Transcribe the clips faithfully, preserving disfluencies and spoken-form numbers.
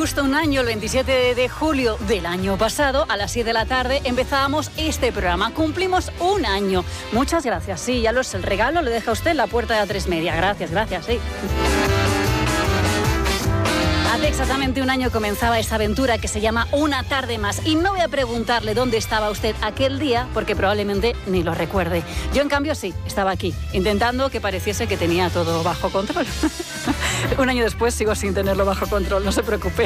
justo un año, el veintisiete de julio del año pasado, a las siete de la tarde, empezábamos este programa. Cumplimos un año. Muchas gracias. Sí, ya los, el regalo lo deja usted en la puerta de A tres Media. Gracias, gracias, sí. Hace exactamente un año comenzaba esta aventura que se llama Una tarde más. Y no voy a preguntarle dónde estaba usted aquel día, porque probablemente ni lo recuerde. Yo, en cambio, sí, estaba aquí, intentando que pareciese que tenía todo bajo control. Un año después sigo sin tenerlo bajo control, no se preocupe.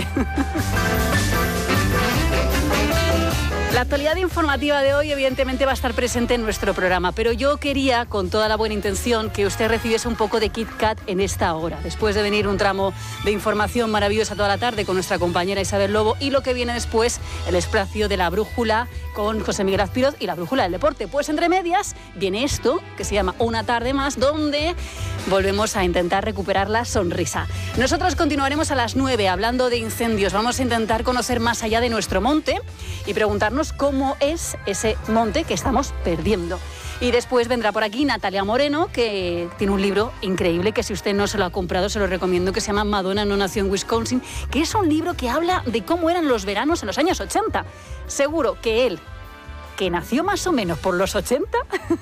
La actualidad informativa de hoy evidentemente va a estar presente en nuestro programa, pero yo quería, con toda la buena intención, que usted recibiese un poco de Kit Kat en esta hora, después de venir un tramo de información maravillosa toda la tarde con nuestra compañera Isabel Lobo, y lo que viene después, el espacio de la brújula con José Miguel Azpiroz y la brújula del deporte. Pues entre medias viene esto, que se llama Una tarde más, donde volvemos a intentar recuperar la sonrisa. Nosotros continuaremos a las nueve hablando de incendios. Vamos a intentar conocer más allá de nuestro monte y preguntarnos cómo es ese monte que estamos perdiendo. Y después vendrá por aquí Natalia Moreno, que tiene un libro increíble que si usted no se lo ha comprado se lo recomiendo, que se llama Madonna no nació en Wisconsin, que es un libro que habla de cómo eran los veranos en los años ochenta. Seguro que él, que nació más o menos por los ochenta,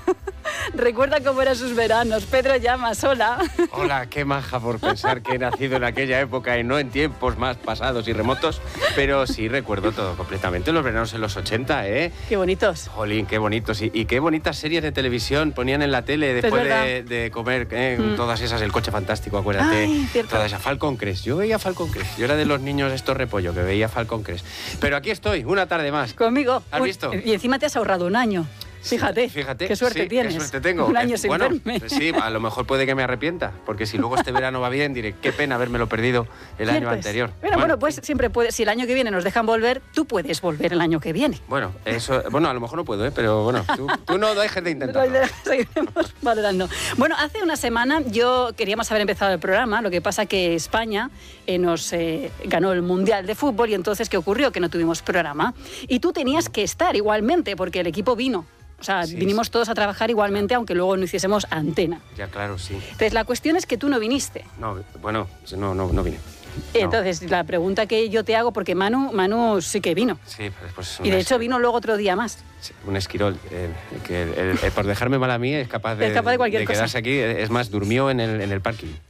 recuerda cómo eran sus veranos. Pedro Llamas, hola. Hola, qué maja por pensar que he nacido en aquella época y no en tiempos más pasados y remotos, pero sí recuerdo todo completamente. Los veranos en los ochenta, ¿eh? Qué bonitos. Jolín, qué bonitos. Y, y qué bonitas series de televisión ponían en la tele después de, de comer, ¿eh? Mm. Todas esas, El coche fantástico, acuérdate. Ay, cierto. Toda esa, Falcon Crest. Yo veía Falcon Crest. Yo era de los niños estos repollo que veía Falcon Crest. Pero aquí estoy, una tarde más. Conmigo. ¿Has Uy, visto? Y encima te has ahorrado un año. Fíjate, Fíjate, qué suerte sí, tienes. Qué suerte tengo. Un año sin bueno, verme. Pues sí, a lo mejor puede que me arrepienta, porque si luego este verano va bien, diré, qué pena habérmelo perdido el Cierto año es. anterior. Bueno, bueno, pues siempre puedes, si el año que viene nos dejan volver, tú puedes volver el año que viene. Bueno, eso, bueno, a lo mejor no puedo, ¿eh? Pero bueno, tú, tú no dejes de intentarlo. Seguiremos valorando. Bueno, hace una semana yo queríamos haber empezado el programa, lo que pasa que España eh, nos eh, ganó el Mundial de Fútbol y entonces, ¿qué ocurrió? Que no tuvimos programa. Y tú tenías que estar igualmente, porque el equipo vino. O sea, sí, vinimos sí. todos a trabajar igualmente, aunque luego no hiciésemos antena. Ya, claro, sí. Entonces, la cuestión es que tú no viniste. No, bueno, no, no, no vine. Entonces, no. La pregunta que yo te hago, porque Manu, Manu sí que vino. Sí, pues... Y de hecho vino luego otro día más. Sí, un esquirol, eh, que el, el, el, por dejarme mal a mí es capaz de, es capaz de, cualquier de quedarse cosa. aquí. Es más, durmió en el, en el parking.